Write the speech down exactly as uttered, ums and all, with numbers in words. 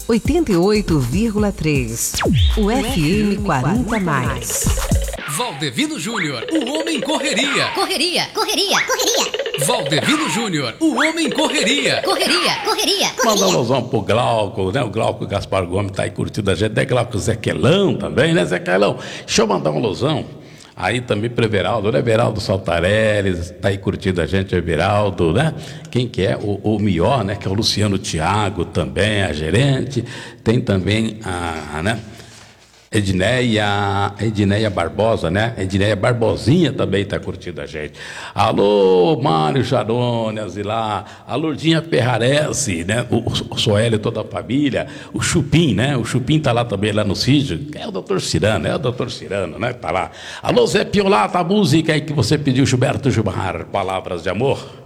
oitenta e oito vírgula três. O F M quarenta mais. Valdevino Júnior, o homem correria. Correria, correria, correria. Valdevino Júnior, o homem correria. Correria, correria, correria. Manda um alusão pro Glauco, né? O Glauco Gaspar Gomes tá aí curtindo a gente. É Glauco Zequelão também, né, Zequelão? Deixa eu mandar um alusão aí também pro Everaldo, né? Everaldo Saltarelli, tá aí curtindo a gente, o Everaldo, né? Quem que é? O, o Mió, né? Que é o Luciano Thiago também, a gerente. Tem também a, né? Edneia, Edneia Barbosa, né? Edneia Barbosinha também está curtindo a gente. Alô, Mário Charônias e lá, a Lourdinha Ferrarese, né? O, o Soélio e toda a família, o Chupim, né? O Chupim tá lá também, lá no sítio. É o doutor Cirano, é o doutor Cirano, né? Tá lá. Alô, Zé Piolata, a música aí que você pediu, Gilberto Gilmar, Palavras de Amor.